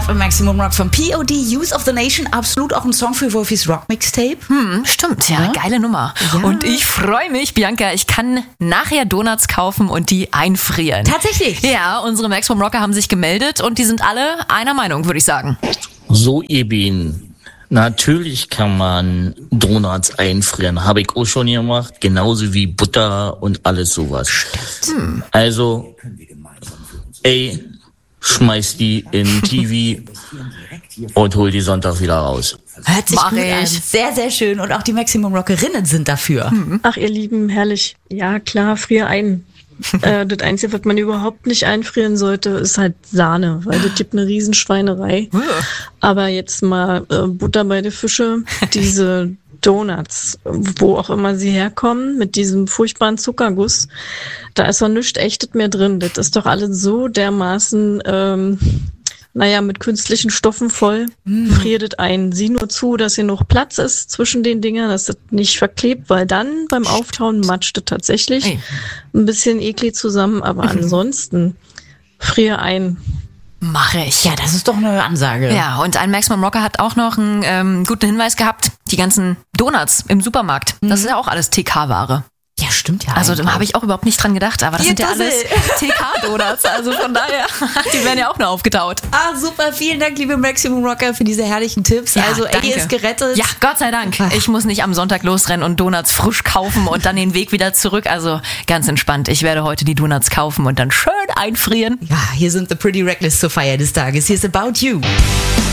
im Maximum Rock von POD, Youth of the Nation. Absolut auch ein Song für Wolfis Rock Mixtape. Stimmt, ja, geile Nummer. Ja. Und ich freue mich, Bianca, ich kann nachher Donuts kaufen und die einfrieren. Tatsächlich? Ja, unsere Maximum Rocker haben sich gemeldet und die sind alle einer Meinung, würde ich sagen. So, ihr Bienen. Natürlich kann man Donuts einfrieren. Habe ich auch schon gemacht. Genauso wie Butter und alles sowas. Also, schmeiß die in TV und hol die Sonntag wieder raus. Hört sich Mach gut an. ich. Sehr, sehr schön. Und auch die Maximum Rockerinnen sind dafür. Ach, ihr Lieben, herrlich. Ja, klar, frier ein. Das Einzige, was man überhaupt nicht einfrieren sollte, ist halt Sahne, weil das gibt eine Riesenschweinerei. Aber jetzt mal Butter bei den Fische, diese Donuts, wo auch immer sie herkommen, mit diesem furchtbaren Zuckerguss, da ist doch nichts Echtes mehr drin. Das ist doch alles so dermaßen, mit künstlichen Stoffen voll. Friert das ein. Sieh nur zu, dass hier noch Platz ist zwischen den Dingern, dass das nicht verklebt, weil dann beim Auftauen matscht das tatsächlich ein bisschen eklig zusammen, aber ansonsten frier ein. Mache ich. Ja, das ist doch eine Ansage. Ja, und ein Maximum Rocker hat auch noch einen guten Hinweis gehabt. Die ganzen Donuts im Supermarkt, das ist ja auch alles TK-Ware. Ja, stimmt ja. Also da habe ich auch überhaupt nicht dran gedacht, aber das sind ja alles TK-Donuts, also von daher, die werden ja auch nur aufgetaut. Ah, super. Vielen Dank, liebe Maximum Rocker, für diese herrlichen Tipps. Ja, also, danke. ist gerettet. Ja, Gott sei Dank. Ich muss nicht am Sonntag losrennen und Donuts frisch kaufen und dann den Weg wieder zurück. Also ganz entspannt. Ich werde heute die Donuts kaufen und dann schön einfrieren. Ja, hier sind The Pretty Reckless zur Feier des Tages. Hier ist About You.